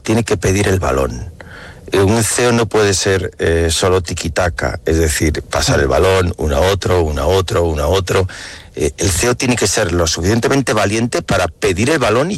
tiene que pedir el balón. Un CEO no puede ser solo tiquitaca, es decir, pasar el balón uno a otro. El CEO tiene que ser lo suficientemente valiente para pedir el balón y